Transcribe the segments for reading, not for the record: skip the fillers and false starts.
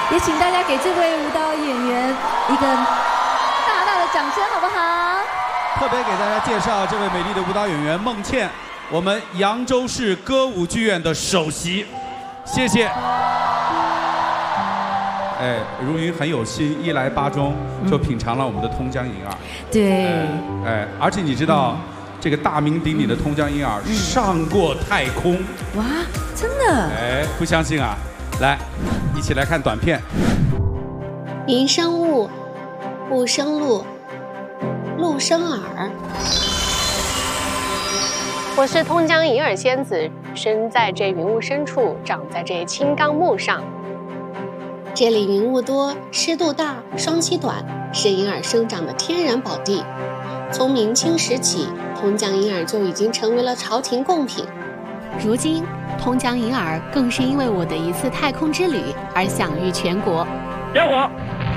也请大家给这位舞蹈演员一个大大的掌声，好不好？ 特别给大家介绍这位美丽的舞蹈演员孟倩，我们扬州市歌舞剧院的首席，谢谢。哎，如云很有心，一来巴中就品尝了我们的通江银耳。 对。 哎，而且你知道，这个大名鼎鼎的通江银耳上过太空。 哇，真的？ 哎，不相信啊？来，一起来看短片。 云生雾，雾生露，露生耳。我是通江银耳仙子，生在这云雾深处，长在这青冈木上。这里云雾多，湿度大，霜期短，是银耳生长的天然宝地。从明清时起，通江银耳就已经成为了朝廷贡品。 如今，通江银耳更是因为我的一次太空之旅而享誉全国。 点火！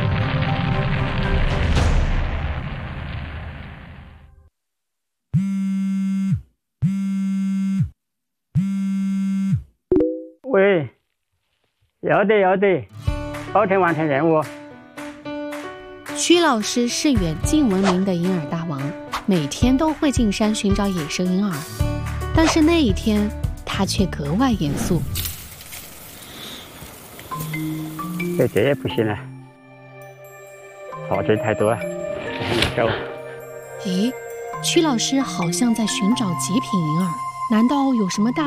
喂，要得，保证完成任务。 屈老师是远近闻名的银耳大王，每天都会进山寻找野生银耳，但是那一天他却格外严肃。 这也不行了，草质太多，很难受。 咦，屈老师好像在寻找极品银耳，难道有什么大